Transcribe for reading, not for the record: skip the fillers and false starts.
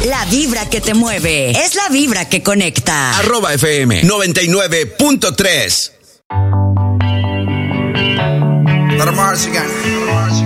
La vibra que te mueve es la vibra que conecta. @FM 99.3. Let 'em march again.